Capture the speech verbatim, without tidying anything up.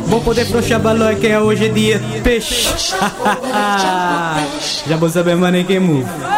Vou poder frouxar balão que é hoje é dia peixe. Já vou saber, mano, em que move.